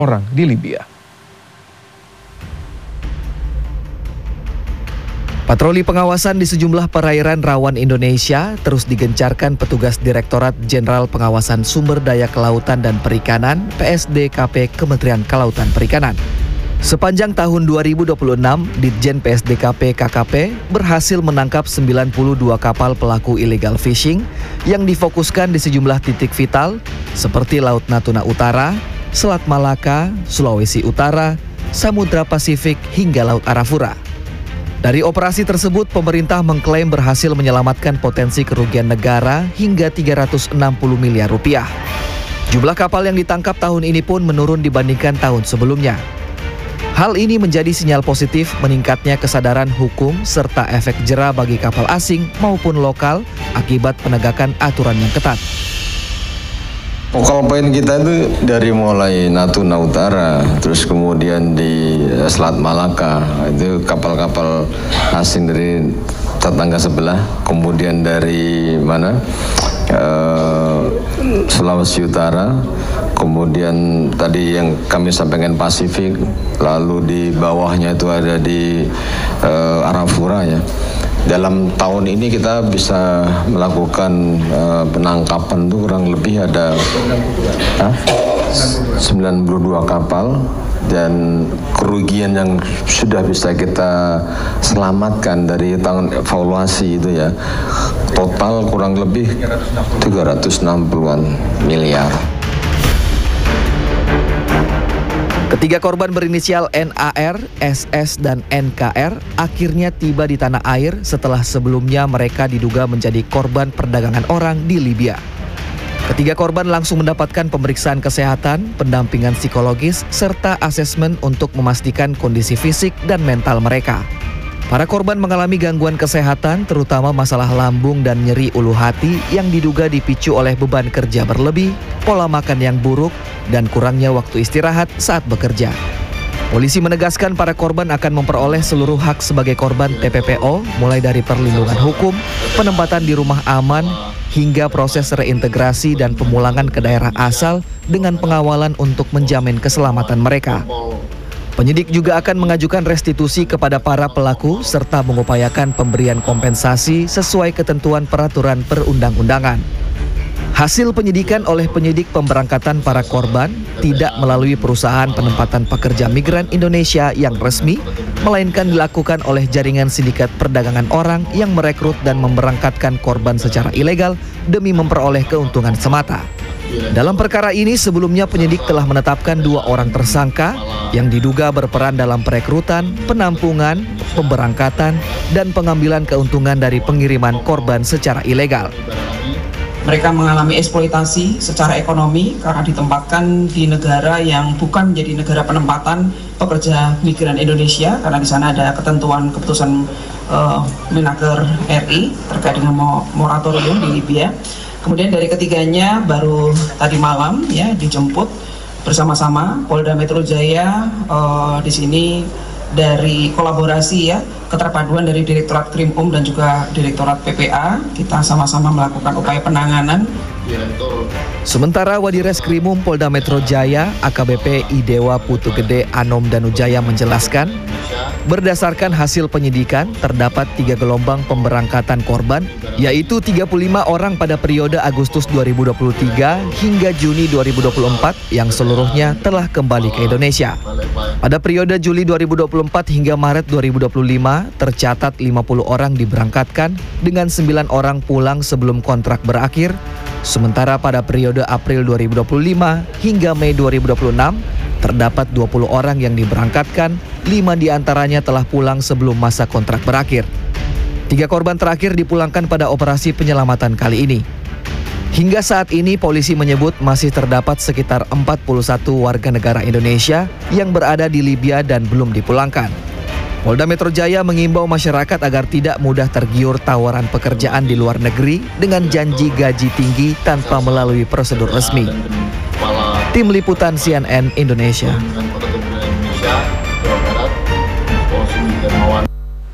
orang di Libya. Patroli pengawasan di sejumlah perairan rawan Indonesia terus digencarkan petugas Direktorat Jenderal Pengawasan Sumber Daya Kelautan dan Perikanan (PSDKP) Kementerian Kelautan Perikanan. Sepanjang tahun 2026, Ditjen PSDKP KKP berhasil menangkap 92 kapal pelaku illegal fishing yang difokuskan di sejumlah titik vital seperti Laut Natuna Utara, Selat Malaka, Sulawesi Utara, Samudra Pasifik hingga Laut Arafura. Dari operasi tersebut, pemerintah mengklaim berhasil menyelamatkan potensi kerugian negara hingga 360 miliar rupiah. Jumlah kapal yang ditangkap tahun ini pun menurun dibandingkan tahun sebelumnya. Hal ini menjadi sinyal positif meningkatnya kesadaran hukum serta efek jera bagi kapal asing maupun lokal akibat penegakan aturan yang ketat. Focal point kita itu dari mulai Natuna Utara, terus kemudian di Selat Malaka, itu kapal-kapal asing dari tetangga sebelah, kemudian dari mana? Sulawesi Utara, kemudian tadi yang kami sampaikan Pasifik, lalu di bawahnya itu ada di Arafura ya. Dalam tahun ini kita bisa melakukan penangkapan itu kurang lebih ada 92 kapal dan kerugian yang sudah bisa kita selamatkan dari tahun evaluasi itu ya total kurang lebih 360-an miliar. Ketiga korban berinisial NAR, SS, dan NKR akhirnya tiba di tanah air setelah sebelumnya mereka diduga menjadi korban perdagangan orang di Libya. Ketiga korban langsung mendapatkan pemeriksaan kesehatan, pendampingan psikologis, serta asesmen untuk memastikan kondisi fisik dan mental mereka. Para korban mengalami gangguan kesehatan, terutama masalah lambung dan nyeri ulu hati yang diduga dipicu oleh beban kerja berlebih, pola makan yang buruk, dan kurangnya waktu istirahat saat bekerja. Polisi menegaskan para korban akan memperoleh seluruh hak sebagai korban TPPO, mulai dari perlindungan hukum, penempatan di rumah aman, hingga proses reintegrasi dan pemulangan ke daerah asal dengan pengawalan untuk menjamin keselamatan mereka. Penyidik juga akan mengajukan restitusi kepada para pelaku serta mengupayakan pemberian kompensasi sesuai ketentuan peraturan perundang-undangan. Hasil penyidikan oleh penyidik pemberangkatan para korban tidak melalui perusahaan penempatan pekerja migran Indonesia yang resmi, melainkan dilakukan oleh jaringan sindikat perdagangan orang yang merekrut dan memberangkatkan korban secara ilegal demi memperoleh keuntungan semata. Dalam perkara ini sebelumnya penyidik telah menetapkan 2 orang tersangka yang diduga berperan dalam perekrutan, penampungan, pemberangkatan, dan pengambilan keuntungan dari pengiriman korban secara ilegal. Mereka mengalami eksploitasi secara ekonomi karena ditempatkan di negara yang bukan menjadi negara penempatan pekerja migran Indonesia, karena di sana ada ketentuan keputusan Menaker RI terkait dengan moratorium di Libya. Kemudian dari ketiganya baru tadi malam ya dijemput bersama-sama Polda Metro Jaya di sini dari kolaborasi ya keterpaduan dari Direktorat Krimpum dan juga Direktorat PPA, kita sama-sama melakukan upaya penanganan. Sementara Wadireskrimum Polda Metro Jaya AKBP Idewa Putu Gede Anom Danujaya menjelaskan, berdasarkan hasil penyidikan terdapat 3 gelombang pemberangkatan korban, yaitu 35 orang pada periode Agustus 2023 hingga Juni 2024 yang seluruhnya telah kembali ke Indonesia. Pada periode Juli 2024 hingga Maret 2025 tercatat 50 orang diberangkatkan dengan 9 orang pulang sebelum kontrak berakhir. Sementara pada periode April 2025 hingga Mei 2026 terdapat 20 orang yang diberangkatkan, 5 diantaranya telah pulang sebelum masa kontrak berakhir. 3 korban terakhir dipulangkan pada operasi penyelamatan kali ini. Hingga saat ini polisi menyebut masih terdapat sekitar 41 warga negara Indonesia yang berada di Libya dan belum dipulangkan. Polda Metro Jaya mengimbau masyarakat agar tidak mudah tergiur tawaran pekerjaan di luar negeri dengan janji gaji tinggi tanpa melalui prosedur resmi. Tim Liputan CNN Indonesia.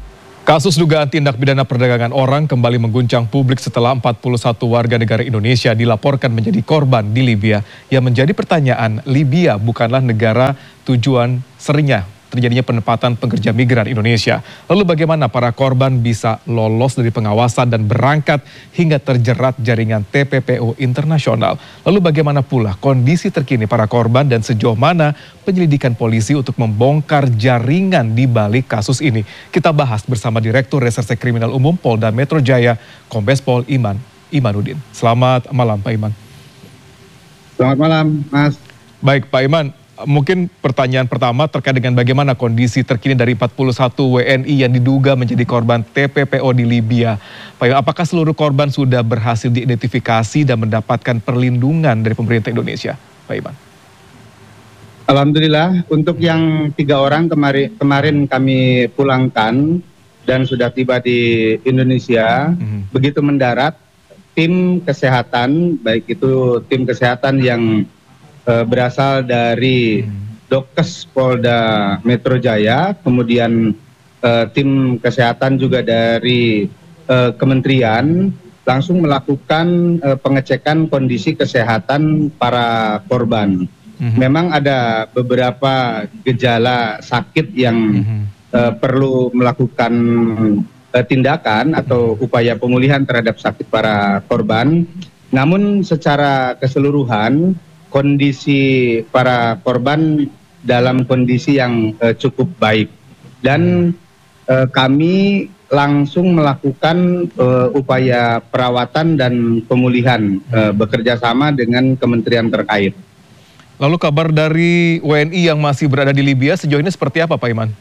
Kasus dugaan tindak pidana perdagangan orang kembali mengguncang publik setelah 41 warga negara Indonesia dilaporkan menjadi korban di Libya. Yang menjadi pertanyaan, Libya bukanlah negara tujuan seringnya terjadinya penempatan pekerja migran Indonesia. Lalu bagaimana para korban bisa lolos dari pengawasan dan berangkat hingga terjerat jaringan TPPO internasional? Lalu bagaimana pula kondisi terkini para korban dan sejauh mana penyelidikan polisi untuk membongkar jaringan di balik kasus ini? Kita bahas bersama Direktur Reserse Kriminal Umum Polda Metro Jaya, Kombes Pol Imanuddin. Selamat malam Pak Iman. Selamat malam Mas. Baik Pak Iman. Mungkin pertanyaan pertama terkait dengan bagaimana kondisi terkini dari 41 WNI yang diduga menjadi korban TPPO di Libya. Pak Iman, apakah seluruh korban sudah berhasil diidentifikasi dan mendapatkan perlindungan dari pemerintah Indonesia? Pak Iman. Alhamdulillah, untuk yang 3 orang kemarin kami pulangkan dan sudah tiba di Indonesia, begitu mendarat, tim kesehatan, baik itu tim kesehatan yang berasal dari Dokes Polda Metro Jaya, kemudian tim kesehatan juga dari kementerian langsung melakukan pengecekan kondisi kesehatan para korban. Memang ada beberapa gejala sakit yang perlu melakukan tindakan atau upaya pemulihan terhadap sakit para korban. Namun secara keseluruhan kondisi para korban dalam kondisi yang cukup baik, dan kami langsung melakukan upaya perawatan dan pemulihan bekerja sama dengan kementerian terkait. Lalu kabar dari WNI yang masih berada di Libya sejauh ini seperti apa Pak Iman?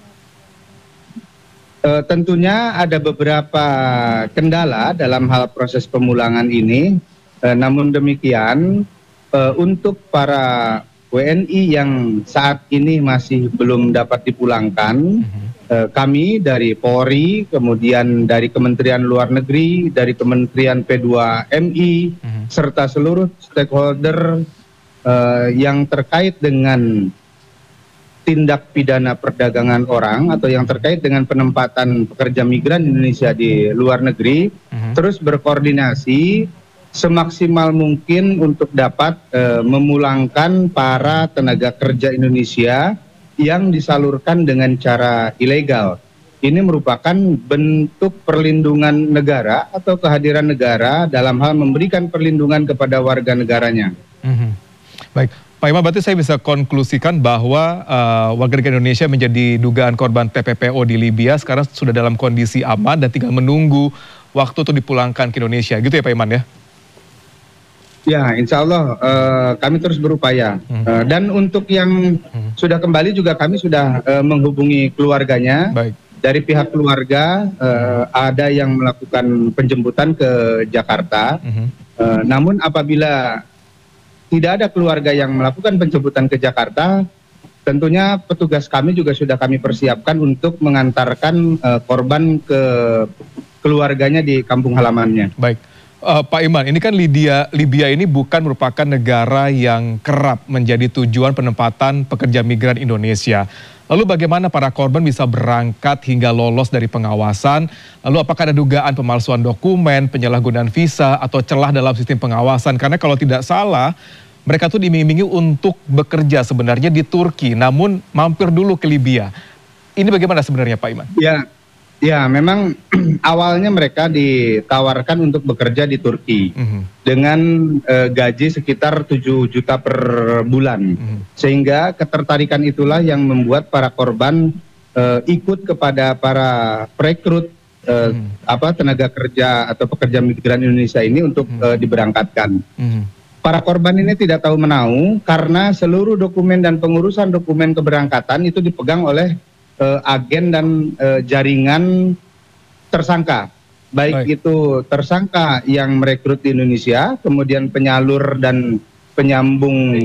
Tentunya ada beberapa kendala dalam hal proses pemulangan ini, namun demikian untuk para WNI yang saat ini masih belum dapat dipulangkan, kami dari Polri, kemudian dari Kementerian Luar Negeri, dari Kementerian P2MI, serta seluruh stakeholder yang terkait dengan tindak pidana perdagangan orang atau yang terkait dengan penempatan pekerja migran Indonesia di luar negeri, terus berkoordinasi semaksimal mungkin untuk dapat memulangkan para tenaga kerja Indonesia yang disalurkan dengan cara ilegal. Ini merupakan bentuk perlindungan negara atau kehadiran negara dalam hal memberikan perlindungan kepada warga negaranya. Baik, Pak Iman, berarti saya bisa konklusikan bahwa warga negara Indonesia menjadi dugaan korban TPPO di Libya sekarang sudah dalam kondisi aman dan tinggal menunggu waktu untuk dipulangkan ke Indonesia, gitu ya Pak Iman ya? Ya, insya Allah kami terus berupaya. Dan untuk yang sudah kembali juga kami sudah menghubungi keluarganya. Baik. Dari pihak keluarga ada yang melakukan penjemputan ke Jakarta. Namun apabila tidak ada keluarga yang melakukan penjemputan ke Jakarta, tentunya petugas kami juga sudah kami persiapkan untuk mengantarkan korban ke keluarganya di kampung halamannya. Baik. Pak Iman, ini kan Libya ini bukan merupakan negara yang kerap menjadi tujuan penempatan pekerja migran Indonesia. Lalu bagaimana para korban bisa berangkat hingga lolos dari pengawasan? Lalu apakah ada dugaan pemalsuan dokumen, penyalahgunaan visa, atau celah dalam sistem pengawasan? Karena kalau tidak salah, mereka tuh diiming-imingi untuk bekerja sebenarnya di Turki, namun mampir dulu ke Libya. Ini bagaimana sebenarnya Pak Iman? Ya, memang awalnya mereka ditawarkan untuk bekerja di Turki dengan gaji sekitar 7 juta per bulan. Sehingga ketertarikan itulah yang membuat para korban ikut kepada para perekrut tenaga kerja atau pekerja migran Indonesia ini untuk diberangkatkan. Para korban ini tidak tahu menau karena seluruh dokumen dan pengurusan dokumen keberangkatan itu dipegang oleh agen dan jaringan tersangka, baik itu tersangka yang merekrut di Indonesia, kemudian penyalur dan penyambung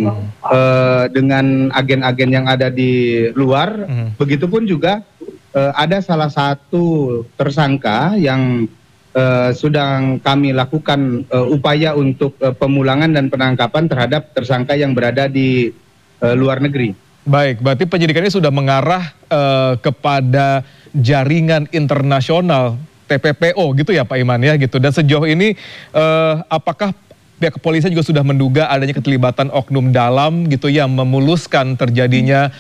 dengan agen-agen yang ada di luar. Begitupun juga ada salah satu tersangka yang sedang kami lakukan upaya untuk pemulangan dan penangkapan terhadap tersangka yang berada di luar negeri. Baik, berarti penyidikannya sudah mengarah kepada jaringan internasional TPPO gitu ya Pak Iman ya gitu. Dan sejauh ini apakah pihak kepolisian juga sudah menduga adanya keterlibatan oknum dalam gitu yang memuluskan terjadinya